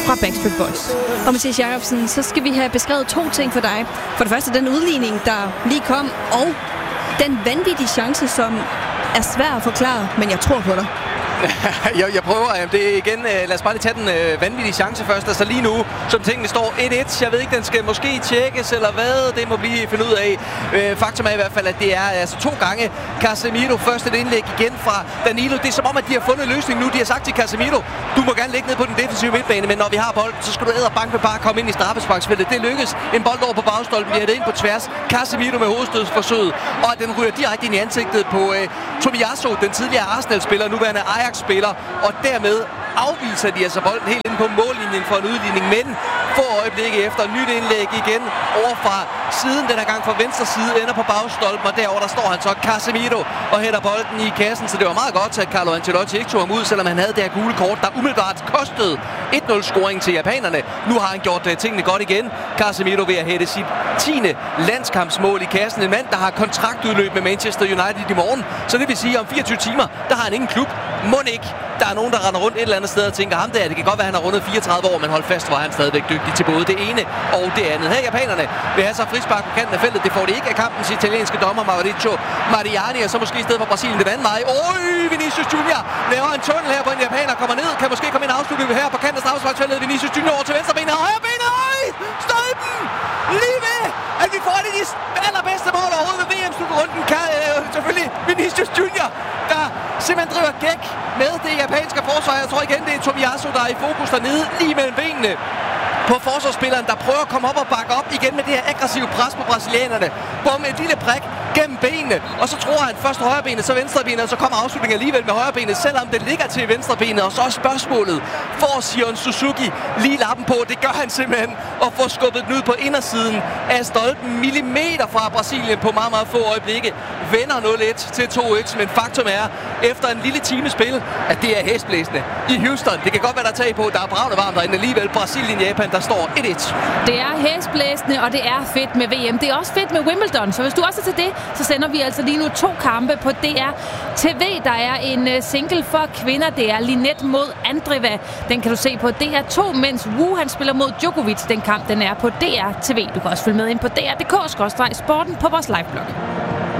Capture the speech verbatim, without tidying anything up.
fra Backstreet Boys. Og Mathias Jacobsen, så skal vi have beskrevet to ting for dig. For det første den udligning, der lige kom, og den vanvittige chance, som er svær at forklare, men jeg tror på dig. jeg, jeg prøver, det er igen, lad os bare lige tage den øh, vanvittige chance først. Altså lige nu, som tingene står et et. Jeg ved ikke, den skal måske tjekkes eller hvad. Det må blive finde ud af. Øh, faktum er i hvert fald, at det er altså to gange Casemiro. Først et indlæg igen fra Danilo. Det er som om, at de har fundet løsning nu. De har sagt til Casemiro, du må gerne ligge ned på den defensive midtbane, men når vi har bolden, så skal du æde og banke med bare komme ind i straffesparksfeltet. Det lykkes. En bold over på bagstolpen, bliver det ind på tværs. Casemiro med hovedstødsforsøget, og den ryger direkte ind i ansigtet på øh, Tomiyasu, den tidligere Arsenal-spiller, nuværende Ajax-spiller, og dermed afviser de altså bolden helt ind på mållinjen for en udligning, men få øjeblikke efter nyt indlæg igen over fra siden, den her gang fra venstre side, ender på bagstolpen, og derover der står han så Casemiro og hætter bolden i kassen, så det var meget godt, at Carlo Ancelotti ikke tog ham ud, selvom han havde det her gule kort, der umiddelbart kostede et nul scoring til japanerne. Nu har han gjort uh, tingene godt igen. Casemiro ved at hætte sit tiende landskampsmål i kassen. En mand, der har kontraktudløb med Manchester United i morgen, så det vil sige, at om fireogtyve timer, der har han ingen klub. Må ikke. Der er nogen, der render rundt et eller andet sted og tænker ham der. Det kan godt være, at han har rundet fireogtredive år, men hold fast, hvor er han stadigvæk dygtig til både det ene og det andet. Her japanerne vil have sig frispark på kanten af feltet. Det får de ikke af kampens italienske dommer Mauricio Mariani, og så måske i stedet for Brasilien den anden vej. Oj, Vinicius Junior laver en tunnel her, hvor en japaner kommer ned. Kan måske komme en afslutning her på kanten af straffesparksfeltet. Vinicius Junior over til venstre benet og højre benet. Øj, stolpen! Lige ved, at vi får det de allerbedste mål overhovedet ved V M-slutrunden. Kan øh, selvfølgelig Vinicius Junior, der simpelthen driver gæk med det japanske forsvar. Jeg tror igen, det er Tomiyasu, der er i fokus dernede, lige mellem benene på forsvarsspilleren, der prøver at komme op og bakke op igen med det her aggressive pres på brasilianerne. Bum, et lille prik gennem benene, og så tror han først højrebenet, så venstrebenet, og så kommer afslutningen alligevel med højrebenet, selvom det ligger til venstrebenet. Og så er spørgsmålet, får Sion Suzuki lige lappen på? Det gør han simpelthen, og får skubbet den ud på indersiden af stolpen, millimeter fra Brasilien på meget, meget få øjeblikke. Vender nul et til to et, men faktum er, efter en lille time spil, at det er hæsblæsende i Houston. Det kan godt være, der er tag på, der er bravende varmt derinde alligevel. Brasilien-Japan, der står et et. Det er hæsblæsende, og det er fedt med V M. Det er også fedt med Wimbledon, så hvis du også er til det, så sender vi altså lige nu to kampe på D R T V. Der er en single for kvinder. Det er Linette mod Andreva. Den kan du se på D R to, mens Wu han spiller mod Djokovic. Den kamp den er på D R T V. Du kan også følge med ind på D R punktum d k skråstreg sporten på vores liveblog.